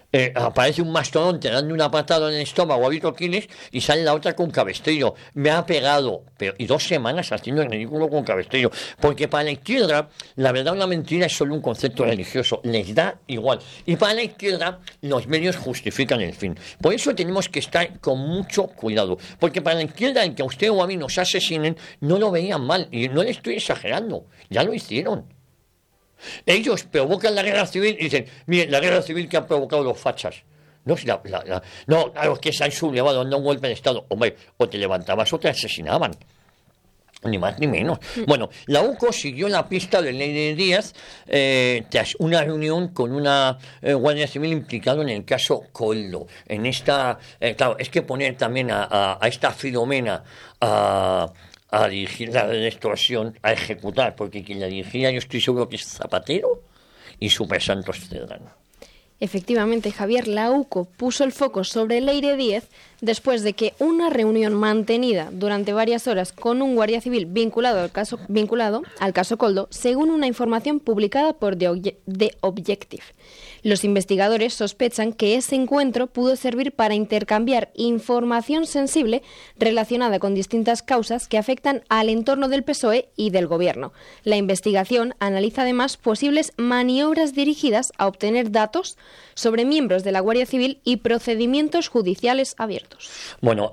Aparece un mastodonte dando una patada en el estómago a Víctor Quiles y sale la otra con Cabestrillo. Me ha pegado, y 2 semanas haciendo el ridículo con Cabestrillo. Porque para la izquierda, la verdad, una mentira es solo un concepto religioso. Les da igual. Y para la izquierda, los medios justifican el fin. Por eso tenemos que estar con mucho cuidado. Porque para la izquierda, el que a usted o a mí nos asesinen, no lo veían mal. Y no le estoy exagerando. Ya lo hicieron. Ellos provocan la guerra civil y dicen, miren, la guerra civil que han provocado los fachas. No, no, a los que se han sublevado, no un golpe de Estado. Hombre, o te levantabas o te asesinaban. Ni más ni menos. Bueno, la UCO siguió la pista de Leire Díaz tras una reunión con una guardia civil implicado en el caso Koldo. En esta, claro, es que poner también a esta Filomena a dirigir la red de extorsión, a ejecutar, porque quien la dirigía yo estoy seguro que es Zapatero y Super Santos Cerdán. Efectivamente, Javier, la UCO puso el foco sobre Leire Díez después de que una reunión mantenida durante varias horas con un guardia civil vinculado al caso Koldo, según una información publicada por The Objective. Los investigadores sospechan que ese encuentro pudo servir para intercambiar información sensible relacionada con distintas causas que afectan al entorno del PSOE y del Gobierno. La investigación analiza además posibles maniobras dirigidas a obtener datos sobre miembros de la Guardia Civil y procedimientos judiciales abiertos. Bueno,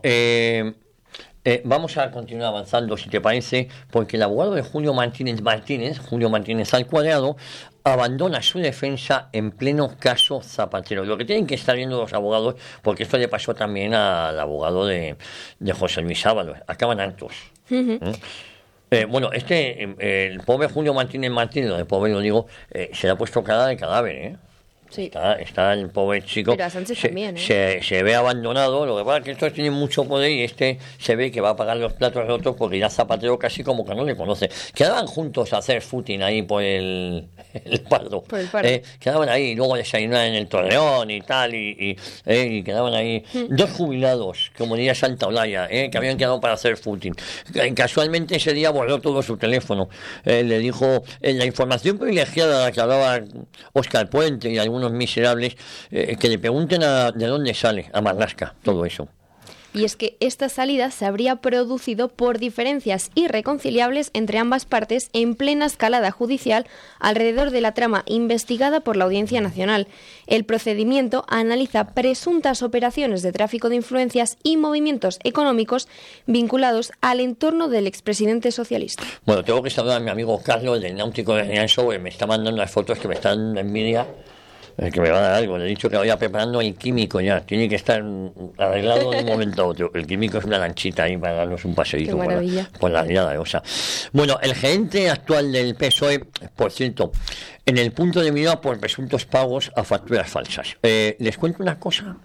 vamos a continuar avanzando, si te parece, porque el abogado de Julio Martínez al Cuadrado, abandona su defensa en pleno caso Zapatero. Lo que tienen que estar viendo los abogados, porque esto le pasó también al abogado de José Luis Ábalos, acaban hartos. Uh-huh. Bueno, el pobre Julio Martínez, de pobre lo digo, se le ha puesto cara de cadáver, ¿eh? Sí. Está el pobre chico. Pero a Sánchez también, ¿eh? Se ve abandonado. Lo que pasa es que estos tienen mucho poder y se ve que va a pagar los platos rotos porque ya Zapatero casi como que no le conoce. Quedaban juntos a hacer footing ahí por el Pardo. Por el Pardo. Quedaban ahí y luego desayunaban en el Torreón y tal. Y quedaban ahí. Dos jubilados, como diría Santa Olaya, que habían quedado para hacer footing. Casualmente ese día borró todo su teléfono. Le dijo la información privilegiada de la que hablaba Óscar Puente y algunos miserables, que le pregunten de dónde sale, a Marlaska, todo eso. Y es que esta salida se habría producido por diferencias irreconciliables entre ambas partes en plena escalada judicial alrededor de la trama investigada por la Audiencia Nacional. El procedimiento analiza presuntas operaciones de tráfico de influencias y movimientos económicos vinculados al entorno del expresidente socialista. Bueno, tengo que saludar a mi amigo Carlos del Náutico de Rianxo, que me está mandando las fotos que me están dando envidia. Que me va a dar algo, le he dicho que vaya preparando el químico ya, tiene que estar arreglado de un momento a otro. El químico es una lanchita ahí para darnos un paseíto por la liada de Osa. Bueno, el gerente actual del PSOE, por cierto, en el punto de mira por presuntos pagos a facturas falsas. Les cuento una cosa.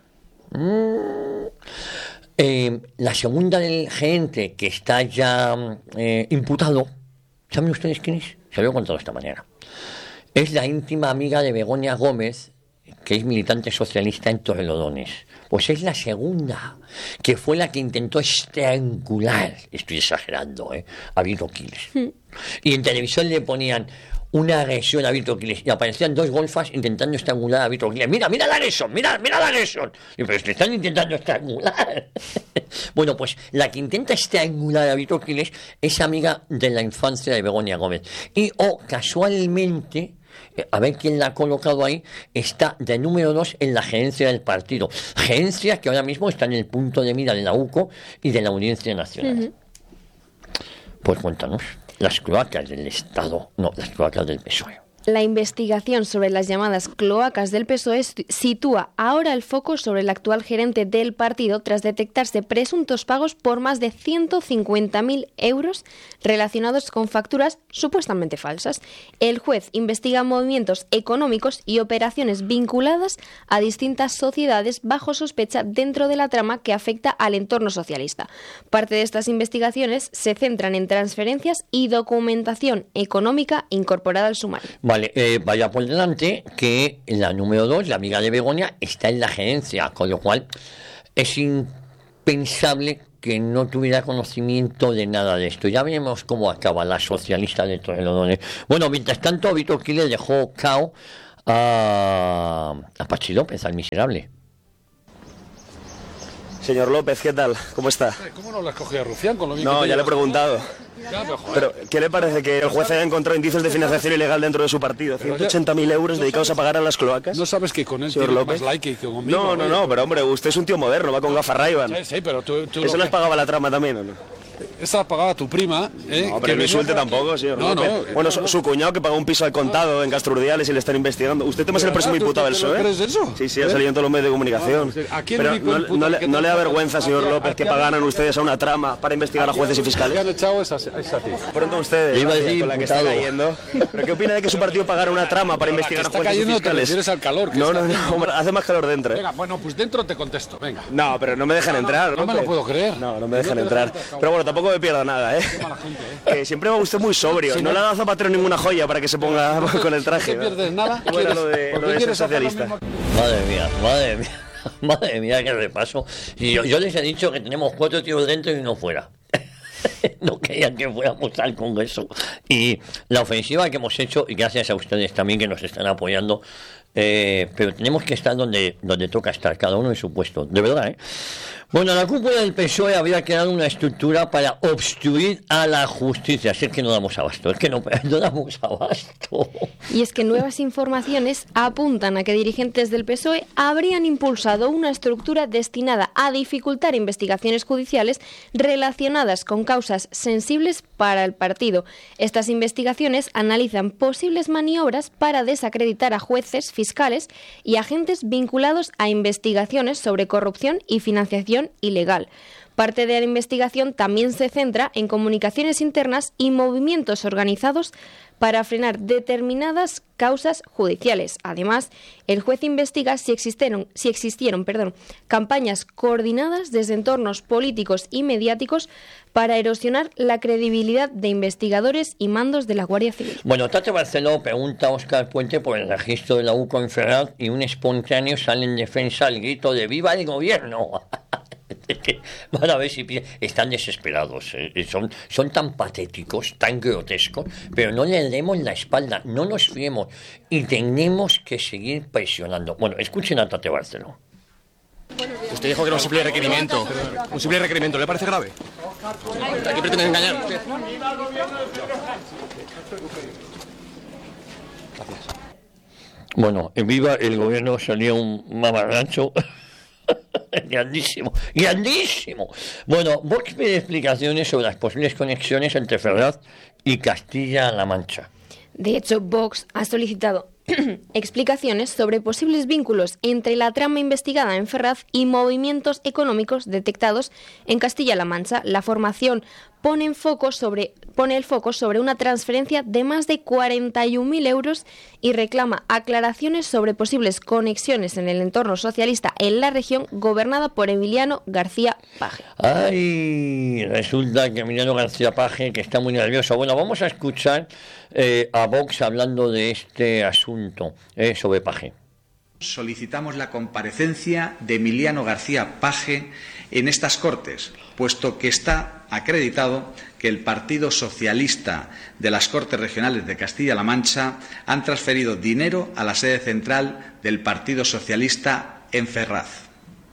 La segunda del gerente que está ya imputado, ¿saben ustedes quién es? Se lo he contado de esta manera. Es la íntima amiga de Begoña Gómez, que es militante socialista en Torrelodones. Pues es la segunda, que fue la que intentó estrangular, estoy exagerando, a Víctor Quiles. Y en televisión le ponían una agresión a Víctor Quiles y aparecían 2 golfas intentando estrangular a Víctor Quiles. Mira la agresión, mira la agresión. Y pero te están intentando estrangular. Bueno, pues la que intenta estrangular a Víctor Quiles es amiga de la infancia de Begoña Gómez. Y casualmente, a ver quién la ha colocado ahí, está de número 2 en la gerencia del partido. Gerencia que ahora mismo está en el punto de mira de la UCO y de la Audiencia Nacional. Uh-huh. Pues cuéntanos, las cloacas del Estado, no, las cloacas del PSOE. La investigación sobre las llamadas cloacas del PSOE sitúa ahora el foco sobre el actual gerente del partido tras detectarse presuntos pagos por más de 150.000 euros relacionados con facturas supuestamente falsas. El juez investiga movimientos económicos y operaciones vinculadas a distintas sociedades bajo sospecha dentro de la trama que afecta al entorno socialista. Parte de estas investigaciones se centran en transferencias y documentación económica incorporada al sumario. Vale, vaya por delante que la número 2, la amiga de Begoña, está en la gerencia, con lo cual es impensable que no tuviera conocimiento de nada de esto. Ya veremos cómo acaba la socialista de Torrelodones. Bueno, mientras tanto, Víctor Quiles dejó cao a Pachi López, al miserable. Señor López, ¿qué tal? ¿Cómo está? ¿Cómo no lo has cogido a Rufián con lo bien No, que ya le he llevas? preguntado. Ya, pero, joder. Pero, ¿qué le parece que el juez haya encontrado indicios de financiación ilegal dentro de su partido? 180.000 euros dedicados a pagar a las cloacas. ¿No sabes que con él Señor tiene López. más like que conmigo? No, pero hombre, usted es un tío moderno, va con gafas Ray-Ban. Sí, pero tú ¿Eso lo les que- pagaba la trama también o no? Esa pagaba tu prima, ¿eh? No, que pero no venía insulte por aquí. tampoco, señor No, López. no. Bueno, su cuñado que pagó un piso al contado en Castrurdiales y le están investigando. ¿Usted tema es el próximo ¿Tú imputado del te lo PSOE? crees eso? Sí, ha salido en todos los medios de comunicación. Aquí el Pero único no, imputado que no le da tenemos- vergüenza, señor aquí- López, que aquí- pagaran ustedes a una trama para investigar a jueces y ¿Qué han fiscales? echado es a ti? Pronto ustedes, Le iba a decir con la que está imputado. cayendo. ¿Pero qué opina de que su partido pagara una trama para investigar a está jueces y cayendo te fiscales? refieres al calor que No, está no, haciendo. hombre, hace más calor dentro. Venga, bueno, pues dentro te contesto, venga. No, pero no me dejan entrar. no me López. lo puedo creer. No me dejan No te entrar. dejan entrar, Pero bueno, tampoco me pierdo nada, ¿eh? Qué mala gente, ¿eh? Que siempre va usted muy sobrio. Sí, no no- le ha dado a Zapatero ninguna joya para que se ponga con el traje. No te pierdes nada. Bueno, ¿Quieres- lo de, por lo qué de ser quieres hacer lo socialista. mismo? Madre mía, madre mía, madre mía, qué repaso. Y yo les he dicho que tenemos 4 tíos dentro y uno fuera. No querían que fuéramos al Congreso. Y la ofensiva que hemos hecho, y gracias a ustedes también que nos están apoyando, pero tenemos que estar donde toca estar, cada uno en su puesto, de verdad, ¿eh? Bueno, la cúpula del PSOE había creado una estructura para obstruir a la justicia. Así es que no damos abasto, es que no damos abasto. Y es que nuevas informaciones apuntan a que dirigentes del PSOE habrían impulsado una estructura destinada a dificultar investigaciones judiciales relacionadas con causas sensibles para el partido. Estas investigaciones analizan posibles maniobras para desacreditar a jueces, fiscales y agentes vinculados a investigaciones sobre corrupción y financiación ilegal. Parte de la investigación también se centra en comunicaciones internas y movimientos organizados para frenar determinadas causas judiciales. Además, el juez investiga si existieron campañas coordinadas desde entornos políticos y mediáticos para erosionar la credibilidad de investigadores y mandos de la Guardia Civil. Bueno, Tate Barceló pregunta a Óscar Puente por el registro de la UCO en Ferraz y un espontáneo sale en defensa al grito de ¡viva el gobierno! Van a ver si están desesperados, son tan patéticos, tan grotescos, pero no le demos la espalda, no nos fiemos y tenemos que seguir presionando. Bueno, escuchen a Tate Barceló. Usted dijo que era un simple requerimiento. Un simple requerimiento, ¿le parece grave? ¿A qué pretende engañar usted? Bueno, en Viva el gobierno salía un mamarracho grandísimo, grandísimo. Bueno, Vox pide explicaciones sobre las posibles conexiones entre Ferraz y Castilla-La Mancha. De hecho, Vox ha solicitado explicaciones sobre posibles vínculos entre la trama investigada en Ferraz y movimientos económicos detectados en Castilla-La Mancha. La formación pone el foco sobre una transferencia de más de 41.000 euros y reclama aclaraciones sobre posibles conexiones en el entorno socialista en la región gobernada por Emiliano García Paje. Ay, resulta que Emiliano García Paje, que está muy nervioso. Bueno, vamos a escuchar a Vox hablando de este asunto sobre Paje. Solicitamos la comparecencia de Emiliano García Paje en estas Cortes, puesto que está acreditado que el Partido Socialista de las Cortes Regionales de Castilla-La Mancha han transferido dinero a la sede central del Partido Socialista en Ferraz.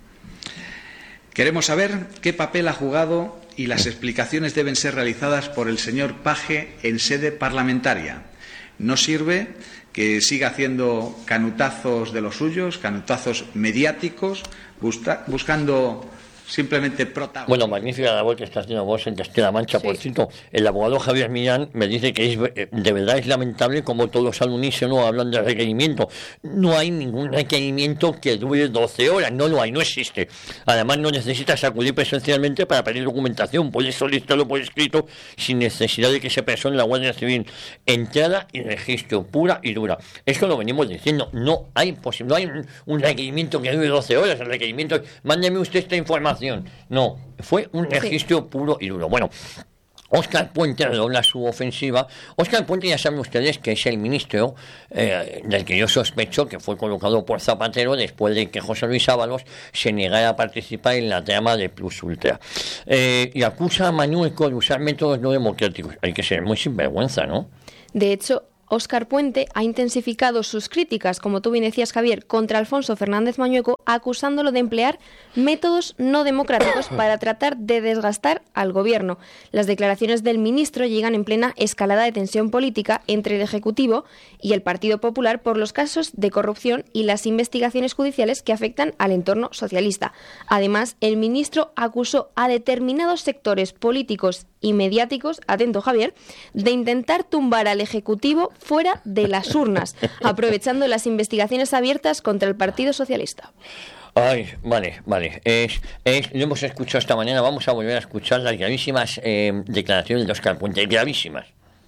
Queremos saber qué papel ha jugado y las explicaciones deben ser realizadas por el señor Paje en sede parlamentaria. No sirve que siga haciendo canutazos de los suyos, canutazos mediáticos, buscando simplemente protagonismo. Bueno, magnífica labor que está haciendo vos en Castilla-La Mancha. Por cierto, el abogado Javier Millán me dice que de verdad es lamentable como todos al unísono hablan de requerimiento. No hay ningún requerimiento que dure 12 horas, no lo hay, no existe. Además, no necesitas acudir presencialmente para pedir documentación, puedes solicitarlo por escrito sin necesidad de que se persone la Guardia Civil. Entrada y registro, pura y dura. Esto lo venimos diciendo, no hay un requerimiento que dure 12 horas, el requerimiento es, mándeme usted esta información. No, fue un registro puro y duro. Bueno, Óscar Puente redobla su ofensiva. Óscar Puente, ya saben ustedes que es el ministro del que yo sospecho que fue colocado por Zapatero después de que José Luis Ábalos se negara a participar en la trama de Plus Ultra. Y acusa a Mañueco de usar métodos no democráticos. Hay que ser muy sinvergüenza, ¿no? De hecho, Óscar Puente ha intensificado sus críticas, como tú bien decías, Javier, contra Alfonso Fernández Mañueco, acusándolo de emplear métodos no democráticos para tratar de desgastar al gobierno. Las declaraciones del ministro llegan en plena escalada de tensión política entre el Ejecutivo y el Partido Popular por los casos de corrupción y las investigaciones judiciales que afectan al entorno socialista. Además, el ministro acusó a determinados sectores políticos y mediáticos, atento Javier, de intentar tumbar al Ejecutivo fuera de las urnas, aprovechando las investigaciones abiertas contra el Partido Socialista. Ay, vale. Lo hemos escuchado esta mañana, vamos a volver a escuchar las gravísimas declaraciones de Óscar Puente, gravísimas.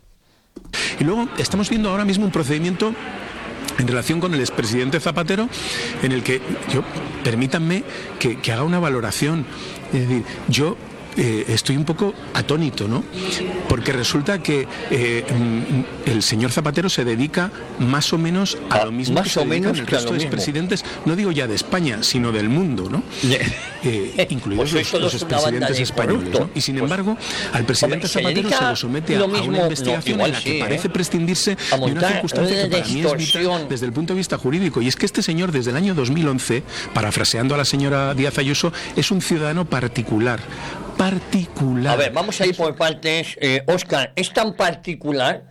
Y luego estamos viendo ahora mismo un procedimiento en relación con el expresidente Zapatero, en el que permítanme que haga una valoración. Es decir, yo estoy un poco atónito, ¿no? Porque resulta que el señor Zapatero se dedica más o menos a lo mismo que se dedican el resto de expresidentes, no digo ya de España, sino del mundo, ¿no? Incluidos los expresidentes españoles, ¿no? Y sin embargo, al presidente Zapatero se lo somete a una investigación en la que parece prescindirse de una circunstancia que para mí es vital desde el punto de vista jurídico. Y es que este señor, desde el año 2011, parafraseando a la señora Díaz Ayuso, es un ciudadano particular. A ver, vamos a ir por partes. Óscar, es tan particular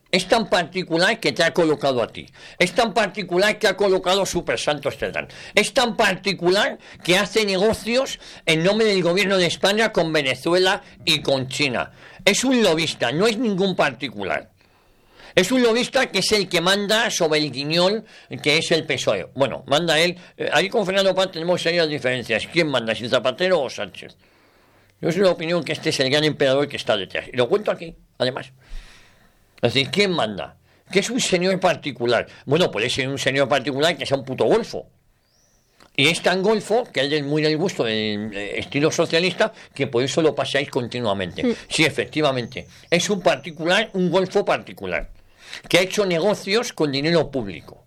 que te ha colocado a ti. Es tan particular que ha colocado a Super Santos Cerdán. Es tan particular que hace negocios en nombre del gobierno de España con Venezuela y con China. Es un lobista, no es ningún particular. Es un lobista que es el que manda sobre el guiñol, que es el PSOE. Bueno, manda él. Ahí con Fernando Paz tenemos serias diferencias. ¿Quién manda, si Zapatero o Sánchez? Yo soy de la opinión que este es el gran emperador que está detrás. Y lo cuento aquí, además. Es decir, ¿quién manda? Que es un señor particular. Bueno, puede ser un señor particular que sea un puto golfo. Y es tan golfo, que es muy del gusto del estilo socialista, que por eso lo pasáis continuamente. Sí, efectivamente. Es un particular, un golfo particular, que ha hecho negocios con dinero público.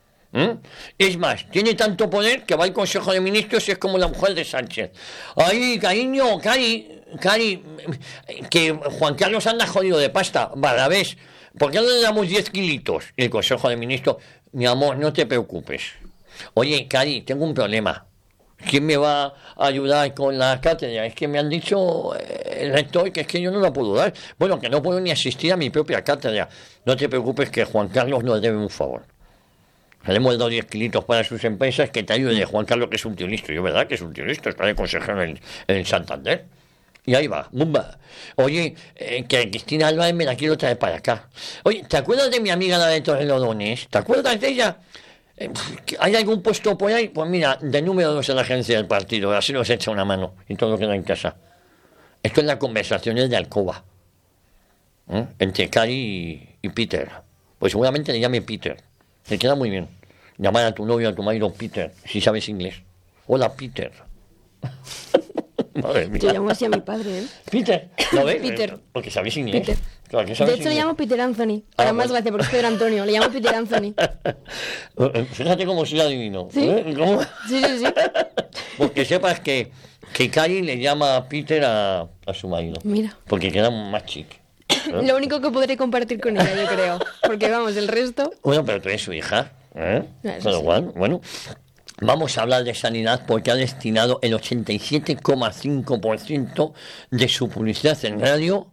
Es más, tiene tanto poder que va al Consejo de Ministros y es como la mujer de Sánchez. Ay, cariño, Cari, que Juan Carlos anda jodido de pasta. Barrabés, ¿por qué no le damos 10 kilitos? Y el Consejo de Ministros, mi amor, no te preocupes. Oye, Cari, tengo un problema. ¿Quién me va a ayudar con la cátedra? Es que me han dicho el rector que es que yo no la puedo dar. Bueno, que no puedo ni asistir a mi propia cátedra. No te preocupes, que Juan Carlos nos debe un favor. Le hemos dado 10 kilitos para sus empresas, que te ayude Juan Carlos, que es un tío listo. Yo, ¿verdad? Que es un tío listo, está de consejero en Santander. Y ahí va, ¡bumba! Oye, que Cristina Álvarez me la quiero traer para acá. Oye, ¿te acuerdas de mi amiga la de Torrelodones? ¿Te acuerdas de ella? ¿Hay algún puesto por ahí? Pues mira, de número 2 en la agencia del partido, así nos echa una mano y todo queda en casa. Esto es las conversaciones de alcoba, entre Cari y Peter. Pues seguramente le llame Peter. Te queda muy bien. Llamar a tu novio, a tu marido Peter, si sabes inglés. Hola, Peter. Madre mía. Yo llamo así a mi padre, ¿eh? Peter, ¿lo ves? Peter. Porque sabéis inglés. Peter. Claro, que De hecho, le llamo Peter Anthony. Además, gracias, porque es Pedro Antonio. Le llamo Peter Anthony. Fíjate cómo soy adivino. ¿Sí? ¿Cómo? Sí. Porque sepas que Cari le llama a Peter a su marido. Mira. Porque queda más chic. Lo único que podré compartir con ella, yo creo. Porque vamos, el resto. Bueno, pero tú eres su hija. Eso sí. Bueno, vamos a hablar de sanidad porque ha destinado el 87,5% de su publicidad en radio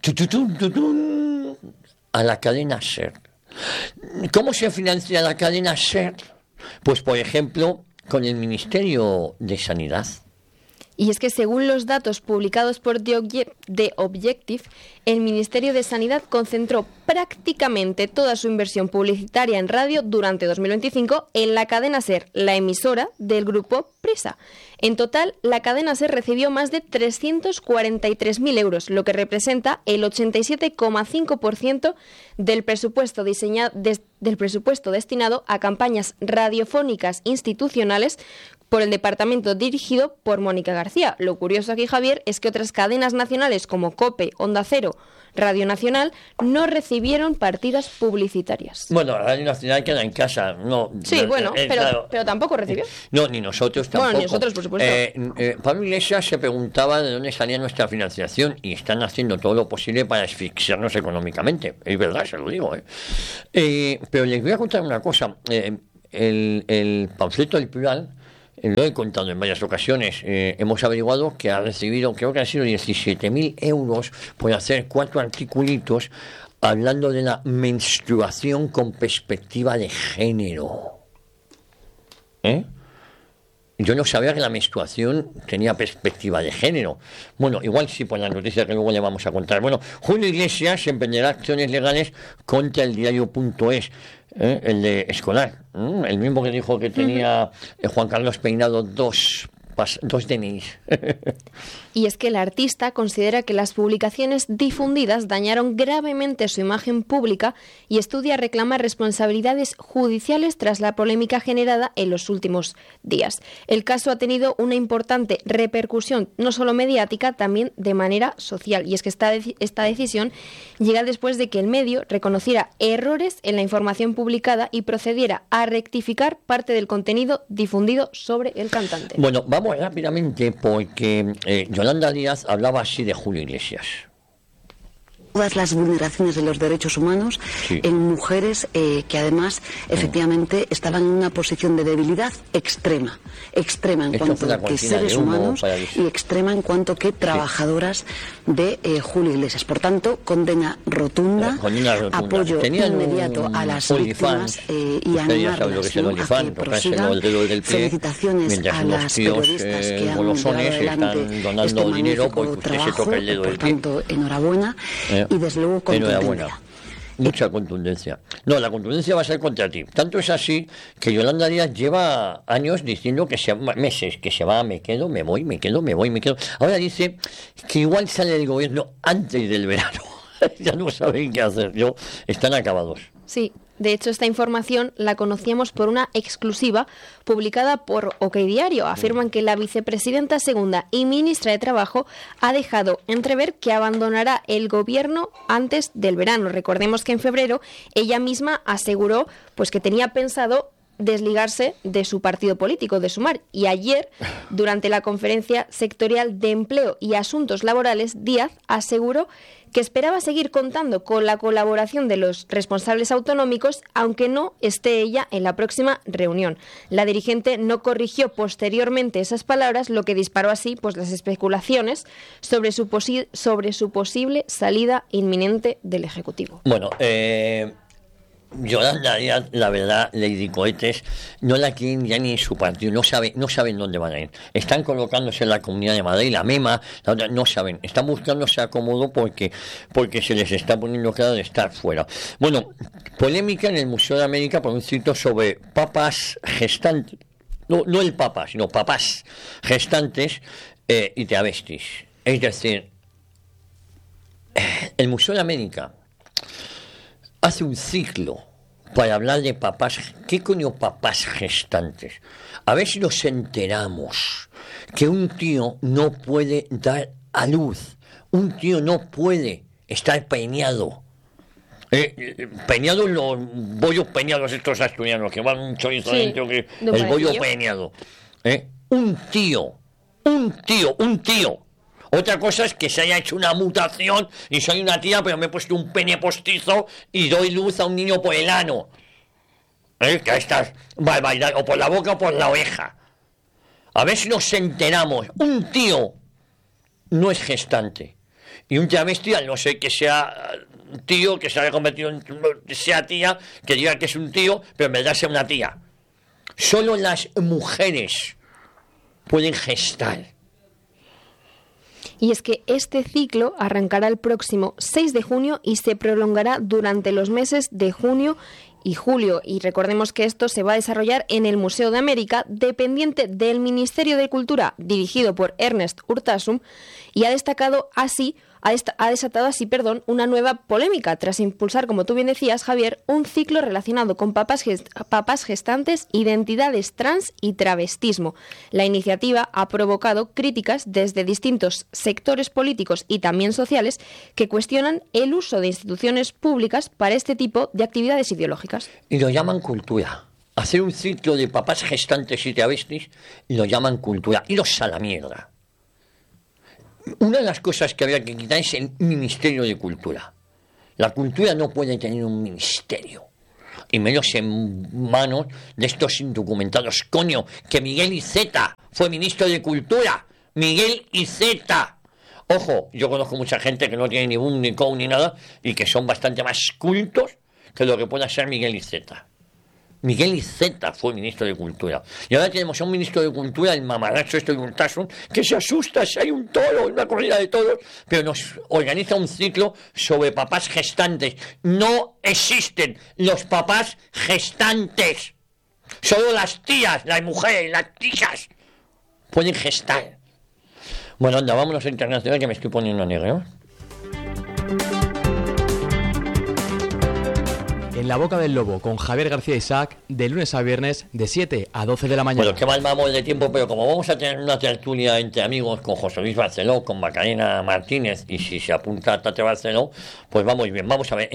a la cadena SER. ¿Cómo se financia la cadena SER? Pues, por ejemplo, con el Ministerio de Sanidad. Y es que según los datos publicados por The Objective, el Ministerio de Sanidad concentró prácticamente toda su inversión publicitaria en radio durante 2025 en la cadena SER, la emisora del grupo Prisa. En total, la cadena SER recibió más de 343.000 euros, lo que representa el 87,5% del presupuesto destinado a campañas radiofónicas institucionales, por el departamento dirigido por Mónica García. Lo curioso aquí, Javier, es que otras cadenas nacionales como COPE, Onda Cero, Radio Nacional no recibieron partidas publicitarias. Bueno, Radio Nacional queda en casa. No, sí, bueno, claro. pero tampoco recibió. No, ni nosotros tampoco. Bueno, ni nosotros, por supuesto. Pablo Iglesias se preguntaba de dónde salía nuestra financiación y están haciendo todo lo posible para asfixiarnos económicamente. Es verdad, se lo digo. Pero les voy a contar una cosa. El panfleto del plural, lo he contado en varias ocasiones, hemos averiguado que ha recibido, creo que han sido 17.000 euros por hacer 4 articulitos hablando de la menstruación con perspectiva de género. Yo no sabía que la menstruación tenía perspectiva de género. Bueno, igual sí por la noticia que luego le vamos a contar. Bueno, Julio Iglesias emprenderá acciones legales contra el diario.es, el de escolar, el mismo que dijo que tenía Juan Carlos Peinado dos DNIs. Y es que el artista considera que las publicaciones difundidas dañaron gravemente su imagen pública y estudia reclamar responsabilidades judiciales tras la polémica generada en los últimos días. El caso ha tenido una importante repercusión, no solo mediática, también de manera social. Y es que esta decisión llega después de que el medio reconociera errores en la información publicada y procediera a rectificar parte del contenido difundido sobre el cantante. Bueno, vamos rápidamente porque Yolanda Díaz hablaba así de Julio Iglesias. Todas las vulneraciones de los derechos humanos en mujeres que además efectivamente estaban en una posición de debilidad extrema en cuanto que seres humanos y extrema en cuanto que trabajadoras de Julio Iglesias. Por tanto, condena rotunda. Apoyo inmediato a las víctimas y animarlas a que prosigan. Felicitaciones a las periodistas que han llevado adelante este magnífico trabajo. Por tanto, enhorabuena. Y desde luego contundencia. Mucha contundencia. No, la contundencia va a ser contra ti. Tanto es así que Yolanda Díaz lleva años diciendo meses, que se va, me quedo, me voy, me quedo, me voy, me quedo. Ahora dice que igual sale del gobierno antes del verano. Ya no saben qué hacer. Están acabados. Sí. De hecho, esta información la conocíamos por una exclusiva publicada por OK Diario. Afirman que la vicepresidenta segunda y ministra de Trabajo ha dejado entrever que abandonará el gobierno antes del verano. Recordemos que en febrero ella misma aseguró pues que tenía pensado desligarse de su partido político, de Sumar. Y ayer, durante la conferencia sectorial de Empleo y Asuntos Laborales, Díaz aseguró que esperaba seguir contando con la colaboración de los responsables autonómicos, aunque no esté ella en la próxima reunión. La dirigente no corrigió posteriormente esas palabras, lo que disparó así pues las especulaciones sobre su posible salida inminente del Ejecutivo. Bueno, Yolanda Díaz, la verdad, Lady Cohetes, no la quieren ya ni en su partido, no saben dónde van a ir. Están colocándose en la Comunidad de Madrid, la MEMA, la otra, no saben. Están buscándose acomodo porque se les está poniendo claro de estar fuera. Bueno, polémica en el Museo de América por un sitio sobre papas gestantes, no el papa, sino papás gestantes y travestis. Es decir, el Museo de América hace un ciclo para hablar de papás. ¿Qué coño papás gestantes? A ver si nos enteramos que un tío no puede dar a luz. Un tío no puede estar peñado. Peñados, los bollos peñados estos asturianos, que van un chorizo dentro, que el bollo peñado. Un tío. Otra cosa es que se haya hecho una mutación y soy una tía, pero me he puesto un pene postizo y doy luz a un niño por el ano. Que estás o por la boca o por la oreja. A ver si nos enteramos. Un tío no es gestante. Y un travesti, al no ser que sea tío, que se haya convertido en sea tía, que diga que es un tío, pero en verdad sea una tía. Solo las mujeres pueden gestar. Y es que este ciclo arrancará el próximo 6 de junio y se prolongará durante los meses de junio y julio. Y recordemos que esto se va a desarrollar en el Museo de América, dependiente del Ministerio de Cultura, dirigido por Ernest Urtasun, y ha destacado así ha desatado así, una nueva polémica tras impulsar, como tú bien decías, Javier, un ciclo relacionado con papás gestantes, identidades trans y travestismo. La iniciativa ha provocado críticas desde distintos sectores políticos y también sociales que cuestionan el uso de instituciones públicas para este tipo de actividades ideológicas. Y lo llaman cultura. Hacer un ciclo de papás gestantes y travestis lo llaman cultura. Iros a la mierda. Una de las cosas que habría que quitar es el Ministerio de Cultura. La cultura no puede tener un ministerio, y menos en manos de estos indocumentados. Coño, que Miguel Iceta fue ministro de Cultura. Miguel Iceta. Ojo, yo conozco mucha gente que no tiene ni un ni con ni nada y que son bastante más cultos que lo que pueda ser Miguel Iceta. Miguel Iceta fue ministro de Cultura. Y ahora tenemos a un ministro de Cultura, el mamarracho de Urtasun, que se asusta si hay un toro, una corrida de toros, pero nos organiza un ciclo sobre papás gestantes. No existen los papás gestantes. Solo las tías, las mujeres, las tías pueden gestar. Bueno, anda, vámonos a internacional que me estoy poniendo negro. En la boca del lobo, con Javier García Isaac, de lunes a viernes, de 7 a 12 de la mañana. Bueno, qué mal vamos de tiempo, pero como vamos a tener una tertulia entre amigos con José Luis Barceló, con Macarena Martínez, y si se apunta Tate Barceló, pues vamos bien. Vamos a ver,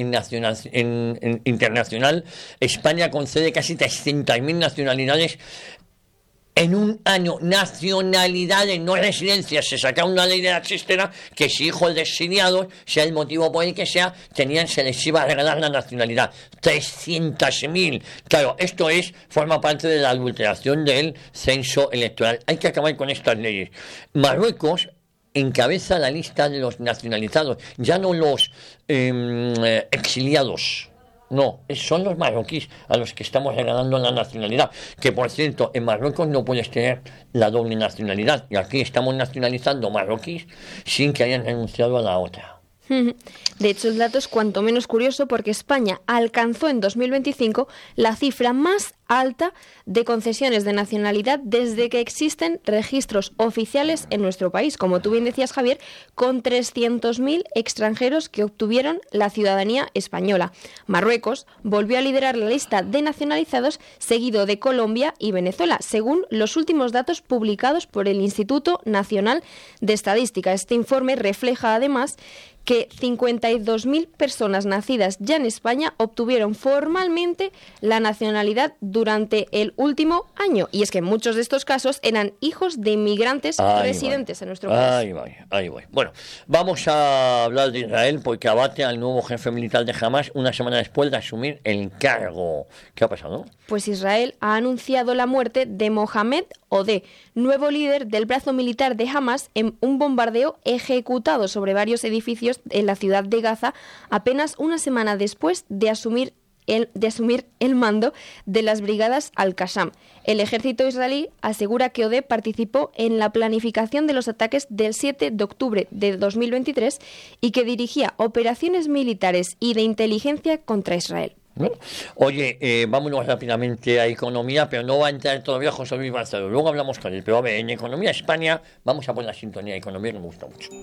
en internacional, España concede casi 300.000 nacionalidades en un año. Nacionalidades, no residencias. Se saca una ley de la chistera que si hijos de exiliados, sea el motivo por el que sea, se les iba a regalar la nacionalidad. 300.000. Claro, esto forma parte de la adulteración del censo electoral. Hay que acabar con estas leyes. Marruecos encabeza la lista de los nacionalizados, ya no los exiliados. No, son los marroquíes a los que estamos regalando la nacionalidad. Que, por cierto, en Marruecos no puedes tener la doble nacionalidad. Y aquí estamos nacionalizando marroquíes sin que hayan renunciado a la otra. De hecho, el dato es cuanto menos curioso porque España alcanzó en 2025 la cifra más alta de concesiones de nacionalidad desde que existen registros oficiales en nuestro país. Como tú bien decías, Javier, con 300.000 extranjeros que obtuvieron la ciudadanía española. Marruecos volvió a liderar la lista de nacionalizados, seguido de Colombia y Venezuela, según los últimos datos publicados por el Instituto Nacional de Estadística. Este informe refleja, además, que 52.000 personas nacidas ya en España obtuvieron formalmente la nacionalidad durante el último año. Y es que muchos de estos casos eran hijos de inmigrantes residentes en nuestro país. Ahí voy. Bueno, vamos a hablar de Israel porque abate al nuevo jefe militar de Hamas una semana después de asumir el cargo. ¿Qué ha pasado? Pues Israel ha anunciado la muerte de Mohamed Odeh, nuevo líder del brazo militar de Hamas, en un bombardeo ejecutado sobre varios edificios en la ciudad de Gaza, apenas una semana después de asumir el mando de las brigadas Al-Qassam. El ejército israelí asegura que Odeh participó en la planificación de los ataques del 7 de octubre de 2023 y que dirigía operaciones militares y de inteligencia contra Israel. Bueno, oye, vámonos rápidamente a economía, pero no va a entrar todavía José Luis Barceló. Luego hablamos con él, pero a ver, en economía España, vamos a poner la sintonía de economía que me gusta mucho.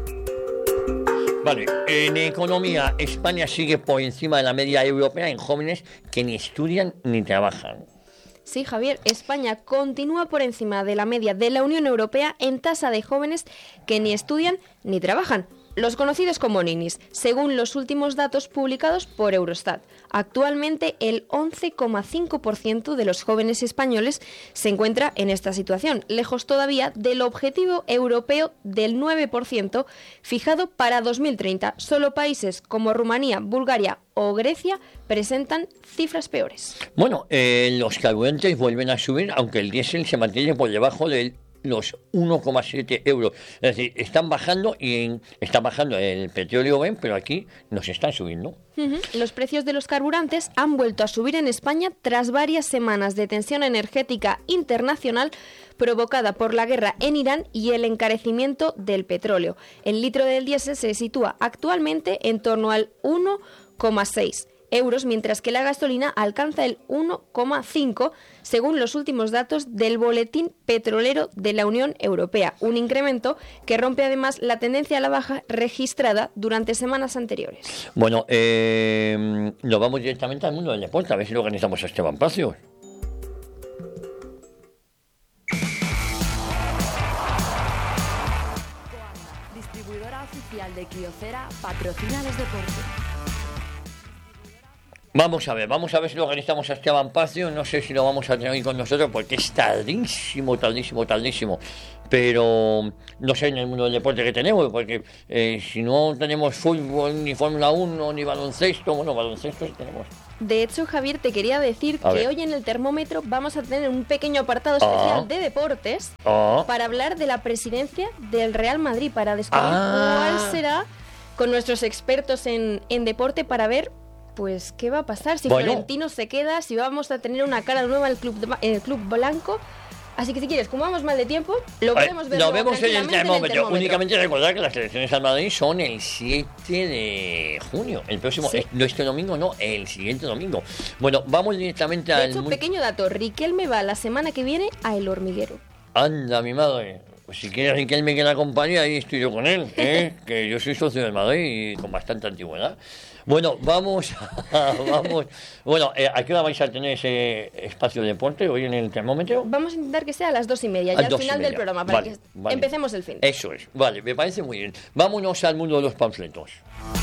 Vale, en economía España sigue por encima de la media europea en jóvenes que ni estudian ni trabajan. Sí, Javier, España continúa por encima de la media de la Unión Europea en tasa de jóvenes que ni estudian ni trabajan. Los conocidos como ninis, según los últimos datos publicados por Eurostat. Actualmente, el 11,5% de los jóvenes españoles se encuentra en esta situación, lejos todavía del objetivo europeo del 9% fijado para 2030. Solo países como Rumanía, Bulgaria o Grecia presentan cifras peores. Bueno, los carburantes vuelven a subir, aunque el diésel se mantiene por debajo del los 1,7 euros. Es decir, están bajando está bajando el petróleo, pero aquí nos están subiendo. Los precios de los carburantes han vuelto a subir en España tras varias semanas de tensión energética internacional provocada por la guerra en Irán y el encarecimiento del petróleo. El litro del diésel se sitúa actualmente en torno al 1,6 euros, mientras que la gasolina alcanza el 1,5 según los últimos datos del Boletín Petrolero de la Unión Europea, un incremento que rompe además la tendencia a la baja registrada durante semanas anteriores. Bueno, nos vamos directamente al mundo del deporte, a ver si lo organizamos a Esteban Palacios. Distribuidora oficial de Kyocera, patrocina los deportes. Vamos a ver si lo organizamos a Esteban Palacios. No sé si lo vamos a tener ahí con nosotros porque es tardísimo. Pero no sé en el mundo del deporte que tenemos, porque si no tenemos fútbol, ni Fórmula 1, ni baloncesto, bueno, baloncesto sí tenemos. De hecho, Javier, te quería decir que hoy en el termómetro vamos a tener un pequeño apartado especial de deportes para hablar de la presidencia del Real Madrid, para descubrir cuál será con nuestros expertos en deporte, para ver pues qué va a pasar, si Florentino se queda, si vamos a tener una cara nueva en el club blanco. Así que si quieres, como vamos mal de tiempo, lo podemos ver. Lo vemos en el termómetro. Únicamente recordar que las elecciones al Madrid son el 7 de junio. El próximo, no este domingo, no, el siguiente domingo. Bueno, vamos directamente al... De hecho, pequeño dato, Riquelme va la semana que viene a El Hormiguero. Anda, mi madre. Pues si quieres Riquelme que la acompañe, ahí estoy yo con él, que yo soy socio del Madrid y con bastante antigüedad. Bueno, vamos. Bueno, ¿a qué hora vais a tener ese espacio de deporte hoy en el termómetro? Vamos a intentar que sea a las 2:30, ya al final del programa, para que empecemos el fin. Eso es, vale, me parece muy bien. Vámonos al mundo de los panfletos.